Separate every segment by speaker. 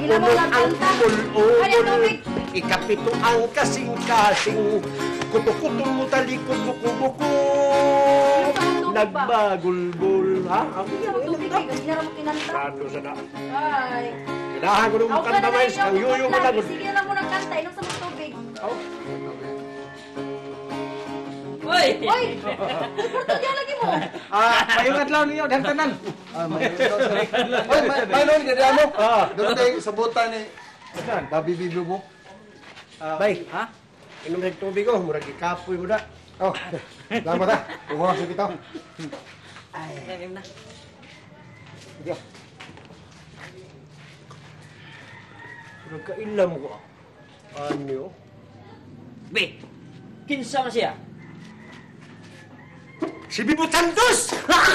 Speaker 1: Sige na mo
Speaker 2: Puno
Speaker 1: lang
Speaker 2: ang
Speaker 1: kanta.
Speaker 2: umul-umul.
Speaker 1: Ano, tubig?
Speaker 2: Ikapito ang kasing-kasing. Kuto-kuto talikod buko-buko.
Speaker 1: Ano ba?
Speaker 2: Nagbagulbul. Ha?
Speaker 1: Sige na mo tubig. Kasi na mo kinanta.
Speaker 2: Kano sa na?
Speaker 1: Ay.
Speaker 2: Kailangan ko nung
Speaker 1: Ako ka
Speaker 2: kanta
Speaker 1: na
Speaker 2: mais. Ang yuyo ka lang.
Speaker 1: Sige na mo ng kanta. Inom sa mga tubig.
Speaker 3: Hoy!
Speaker 1: Oy! Porto diyan lagi mo.
Speaker 4: Mayungat lang ninyo, dahil tanan.
Speaker 5: Oy, mayroon ka dyan mo.
Speaker 2: Ah.
Speaker 5: Doon tayo sa buta ni Bobby Bibo mo.
Speaker 2: Bay,
Speaker 3: Ha?
Speaker 2: inom ng tubig ko. Murag ikapoy mo na.
Speaker 5: Oh, salamat ha. Kumuha sa kita.
Speaker 3: Ay, na.
Speaker 5: Sige.
Speaker 2: Nagkailam ko. Ano?
Speaker 3: Be, kinsa man siya?
Speaker 2: Si Bibo Santos!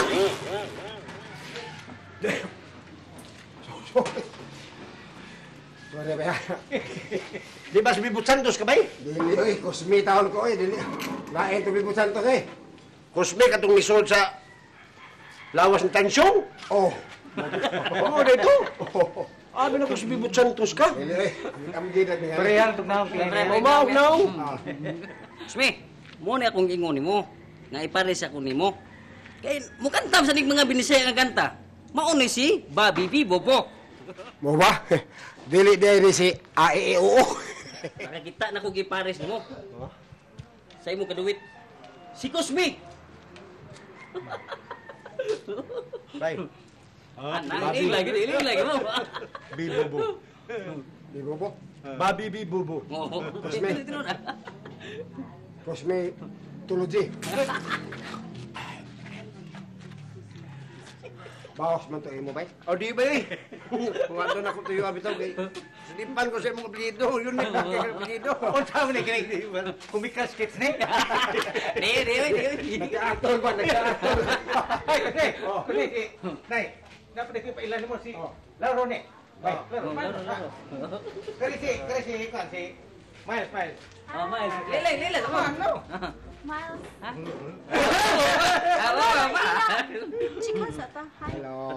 Speaker 5: Sorry ba?
Speaker 2: Di ba si Bibo Santos ka ba?
Speaker 5: Dili, oy, kusmi taon ko, dili. Lain to Bibo Santos,
Speaker 2: Kusme katong misod sa lawas ng tansyon?
Speaker 5: Oh.
Speaker 2: Oo, dito. Abi na ko si Bibo Santos ka.
Speaker 5: Dili, kami gina ni
Speaker 4: Parehang tugnaw kay.
Speaker 2: Umaw na.
Speaker 3: Sme, mo na akong ingon nimo. Nga ipares ako nimo. Kay mukanta sa ning mga binisaya nga kanta. Mao ni si Bobby Bibo po.
Speaker 5: Mo ba? Dili dili si AEO.
Speaker 3: Para kita na ko gipares nimo. Sa imo kaduwit. Si Cosme.
Speaker 2: Bay.
Speaker 3: Iling lagi mo.
Speaker 2: Bibo.
Speaker 5: Bibo po.
Speaker 2: Babi Bibo.
Speaker 3: Oo.
Speaker 5: Cosme. Kusmi Tuluji. Bawas man to imo bay.
Speaker 2: O di ba eh? Kung ato na ko tuyo abitaw kay slimpan ko sa imong apelyido. Yun na yung apelyido.
Speaker 4: Unsa man ni kini? Kumikas kits ni.
Speaker 3: Di.
Speaker 5: Nagka-actor ba? Nagka-actor.
Speaker 4: Ay, kasi. Kasi si Nay, dapat ko pailan mo si Laro ni. Bay, Laro. Kaya si Miles.
Speaker 3: Oh, Miles. Lele, tama.
Speaker 4: Ano?
Speaker 1: Miles.
Speaker 3: Apa?
Speaker 1: Chika sa ta. Hi.
Speaker 5: Hello.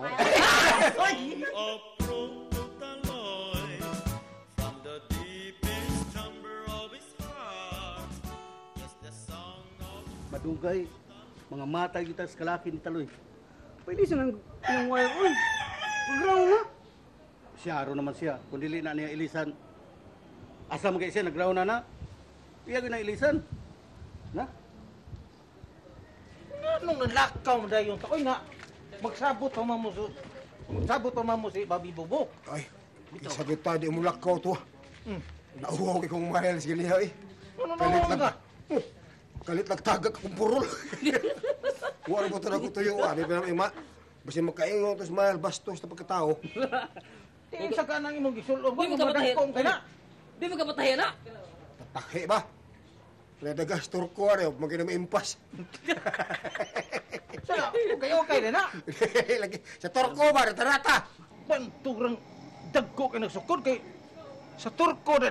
Speaker 6: Madugay, mga mata kita sa kalaki ni Taloy. Pwede siya ng wire oil. Pag-ground na. Siya, araw naman siya. Kung dili na niya ilisan. Asa mo kayo siya, nag-ground na. Iyag na ilisan. Na?
Speaker 4: Anong nalakaw mo dahil yung takoy nga? Magsabot ang mamo si Bobby Bubok.
Speaker 5: Ay, sa kita di mo lakaw to. Nauwaw kong mahal sa giliha eh.
Speaker 4: Ano
Speaker 5: Kalit
Speaker 4: na
Speaker 5: lang. Kalit lang tagak akong purol. Wala mo talaga ko tuyo. Di ba naman ima? Basta magkaingon to mahal bastos na pagkatao.
Speaker 4: Tingin sa kanang imong gisulong.
Speaker 3: Di mo ka patahin. Di mo ka patahin na.
Speaker 5: Tatakhi ba? Nadagas turko ano, magkina impas.
Speaker 4: Sa okay na na.
Speaker 5: Lagi sa turko ba, tarata.
Speaker 4: Banturang dagko kay nagsukod kay sa turko